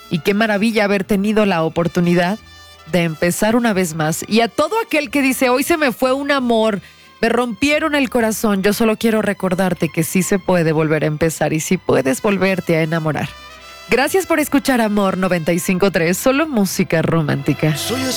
Y qué maravilla haber tenido la oportunidad de empezar una vez más. Y a todo aquel que dice, hoy se me fue un amor, me rompieron el corazón, yo solo quiero recordarte que sí se puede volver a empezar y sí puedes volverte a enamorar. Gracias por escuchar Amor 95.3, solo música romántica.